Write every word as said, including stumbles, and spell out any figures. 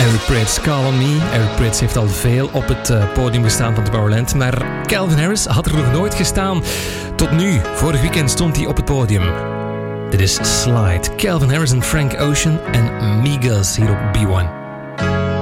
Eric Prydz, Call on Me. Eric Prydz heeft al veel op het uh, podium gestaan van Tomorrowland, maar Calvin Harris had er nog nooit gestaan. Tot nu, vorig weekend stond hij op het podium. Dit is Slide, Calvin Harris en Frank Ocean en Migos hier op B one.